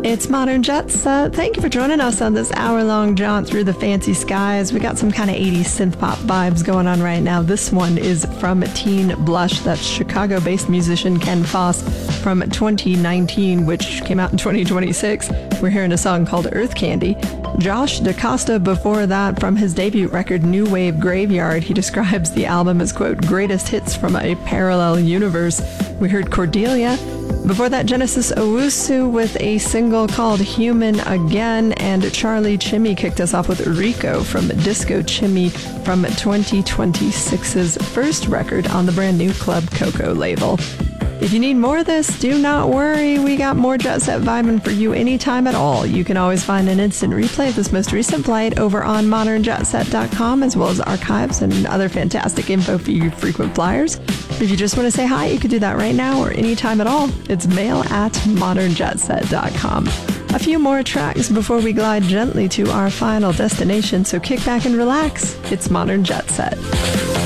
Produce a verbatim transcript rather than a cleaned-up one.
It's Modern Jet Set. Thank you for joining us on this hour-long jaunt through the fancy skies. We got some kind of eighties synth-pop vibes going on right now. This one is from Teen Blush. That's Chicago-based musician Ken Foss from twenty nineteen, which came out in twenty twenty-six. We're hearing a song called Earth Candy. Josh DaCosta before that from his debut record New Wave Graveyard. He describes the album as, quote, greatest hits from a parallel universe. We heard Cordelia. Before that, Genesis Owusu with a single called Human Again, and Charlie Chimmy kicked us off with Rico from Disco Chimmy from twenty twenty-six's first record on the brand new Club Coco label. If you need more of this, do not worry. We got more Jet Set vibing for you anytime at all. You can always find an instant replay of this most recent flight over on modern jet set dot com, as well as archives and other fantastic info for you frequent flyers. If you just want to say hi, you can do that right now or anytime at all. It's mail at modern jet set dot com. A few more tracks before we glide gently to our final destination, so kick back and relax. It's Modern Jet Set.